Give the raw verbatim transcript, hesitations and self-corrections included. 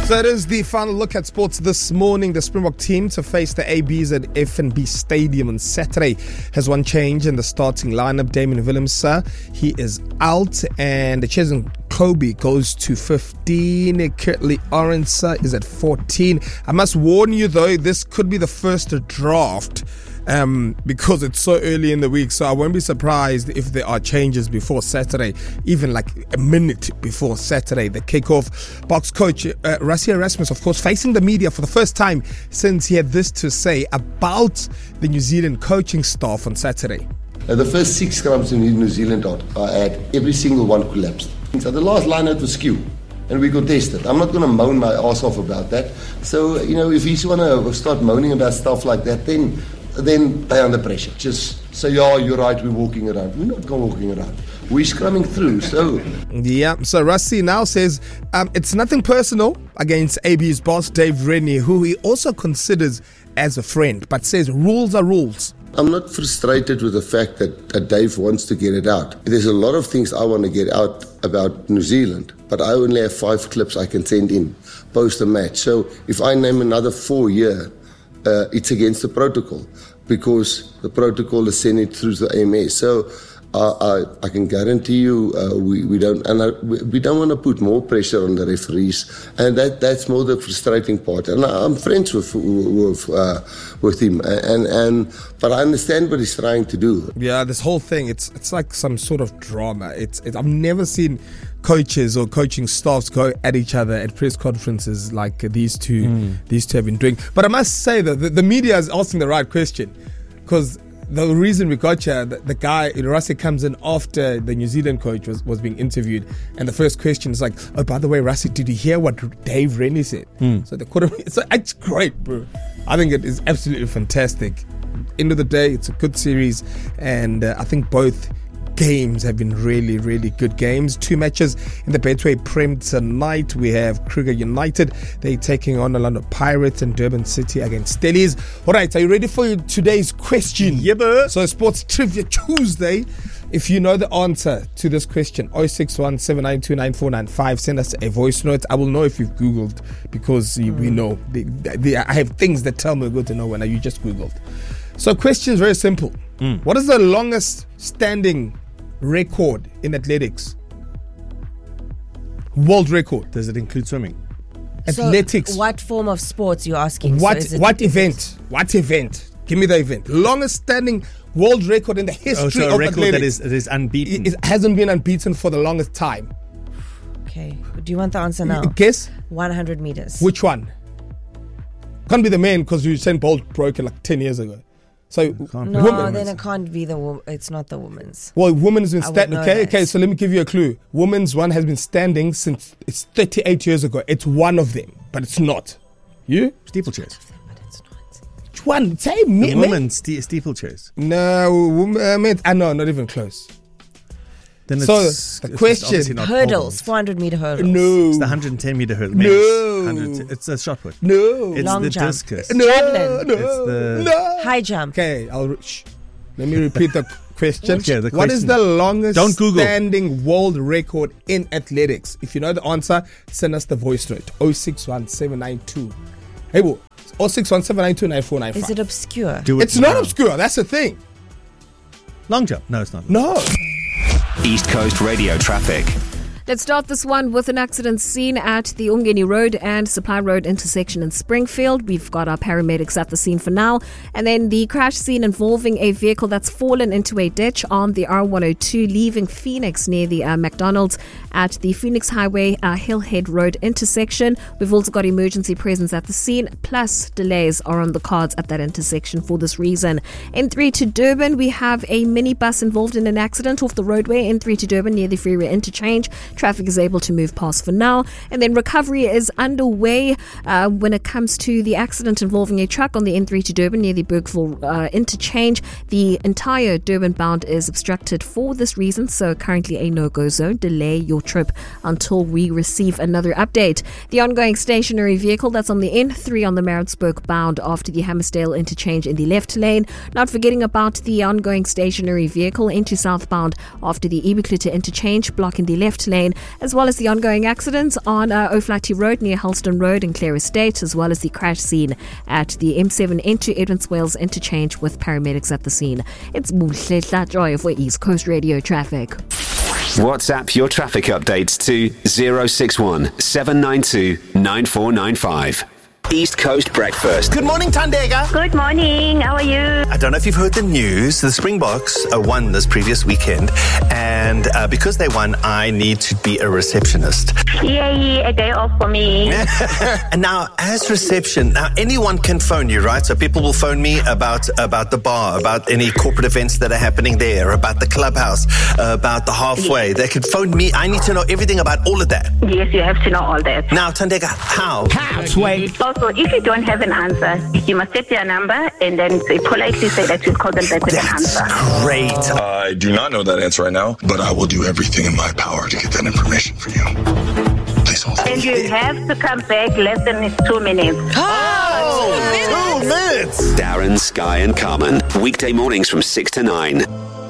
So it is the final look at sports this morning. The Springbok team to face the A Bs at F N B Stadium on Saturday has one change in the starting lineup. Damien Willemse, he is out, and Cheslin Kobe goes to fifteen. Kirtley Orange is at fourteen. I must warn you though, this could be the first draft Um, because it's so early in the week, so I won't be surprised if there are changes before Saturday, even like a minute before Saturday. The kickoff. Box coach uh, Rassie Erasmus, of course, facing the media for the first time since he had this to say about the New Zealand coaching staff on Saturday. Uh, the first six scrums in New Zealand I had, every single one collapsed. So the last line out was skew, and we got tested. I'm not going to moan my ass off about that. So, you know, if he's want to start moaning about stuff like that, then then they're under pressure. Just say, yeah, you're right, we're walking around. We're not going walking around. We're scrumming through, so... Yeah, so Rassie now says um, it's nothing personal against A B's boss, Dave Rennie, who he also considers as a friend, but says rules are rules. I'm not frustrated with the fact that, that Dave wants to get it out. There's a lot of things I want to get out about New Zealand, but I only have five clips I can send in post a match. So if I name another four here, uh, it's against the protocol, because the protocol is sending it through the A M S. So uh, I, I can guarantee you uh, we, we don't and I, we don't want to put more pressure on the referees, and that, that's more the frustrating part. And I, I'm friends with with, uh, with him, and, and but I understand what he's trying to do. Yeah, this whole thing, it's it's like some sort of drama. It's it, I've never seen coaches or coaching staffs go at each other at press conferences like these two mm. these two have been doing. But I must say that the, the media is asking the right question, because the reason we got here, the, the guy, Rassie, comes in after the New Zealand coach was, was being interviewed, and the first question is like, oh, by the way, Rassie, did you hear what Dave Rennie said? Mm. So they could have, so it's great, bro. I think it is absolutely fantastic. End of the day, it's a good series, and uh, I think both games have been really, really good games. Two matches in the Betway Prem tonight. We have Kruger United. They're taking on Orlando Pirates, and Durban City against Stellies. All right, are you ready for today's question? Yeah, bro. So, Sports Trivia Tuesday. If you know the answer to this question, zero six one seven nine two nine four nine five, send us a voice note. I will know if you've Googled, because mm. we know. They, they, I have things that tell me good to know when you just Googled. So, question is very simple. Mm. What is the longest standing record in athletics? World record. Does it include swimming? Athletics. So what form of sports you're asking? What so what event? What event? Give me the event. Longest standing world record in the history oh, so a of record athletics. that is, that is unbeaten. It, it hasn't been unbeaten for the longest time. Okay. Do you want the answer now? Guess. one hundred meters. Which one? Can't be the men, because Usain Bolt broke it like ten years ago. So no, women, then it can't be the wo- it's not the women's. Well, women's been standing. Okay, that. okay. So let me give you a clue. Women's one has been standing since it's thirty-eight years ago. It's one of them, but it's not. You? Steeplechase. But it's not. Which one? Say me. The women's ste- steeplechase. No, women. Uh, men, uh, no, not even close. Then so it's, the it's question: hurdles, four hundred meter hurdles. No, it's the one hundred ten meter hurdle. No, it's a shot put. No, it's long the jump. discus. No, javelin. no, it's the no. High jump. Okay, I'll shh. Let me repeat the question. Okay, the what question. is the longest Don't Google. standing world record in athletics? If you know the answer, send us the voice note zero six one seven nine two. Hey, bo, zero six one seven nine two nine four nine five. Is it obscure? Do it it's now. not obscure. That's the thing. Long jump? No, it's not. No. East Coast Radio Traffic. Let's start this one with an accident scene at the Umgeni Road and Supply Road intersection in Springfield. We've got our paramedics at the scene for now. And then the crash scene involving a vehicle that's fallen into a ditch on the R one oh two leaving Phoenix near the uh, McDonald's at the Phoenix Highway uh, Hillhead Road intersection. We've also got emergency presence at the scene, plus delays are on the cards at that intersection for this reason. N three to Durban, we have a minibus involved in an accident off the roadway. N three to Durban near the freeway interchange. Traffic is able to move past for now. And then recovery is underway uh, when it comes to the accident involving a truck on the N three to Durban near the Bergville uh, interchange. The entire Durban bound is obstructed for this reason, so currently a no-go zone. Delay your trip until we receive another update. The ongoing stationary vehicle that's on the N three on the Maritzburg bound after the Hammersdale interchange in the left lane. Not forgetting about the ongoing stationary vehicle into southbound after the Ibiklute interchange blocking the left lane. lane, as well as the ongoing accidents on uh, O'Flaherty Road near Halston Road in Clare Estate, as well as the crash scene at the M seven into Edmonds Wales interchange with paramedics at the scene. It's Muhle Joy for East Coast Radio Traffic. WhatsApp your traffic updates to zero six one seven nine two nine four nine five. East Coast Breakfast. Good morning, Tandega. Good morning. How are you? I don't know if you've heard the news. The Springboks uh, won this previous weekend, and uh, because they won, I need to be a receptionist. Yay, a day off for me. And now, as reception, now anyone can phone you, right? So people will phone me about about the bar, about any corporate events that are happening there, about the clubhouse, uh, about the halfway. Yes. They can phone me. I need to know everything about all of that. Yes, you have to know all that. Now, Tandega, how? How, Sway? Also, if you don't have an answer, you must set their number and then say, politely say that you'll call them back with an That's answer. great. I do not know that answer right now, but I will do everything in my power to get that information for you. Please hold on. And you have to come back less than two minutes. Oh, two minutes. Darren, Sky and Carmen. Weekday mornings from six to nine.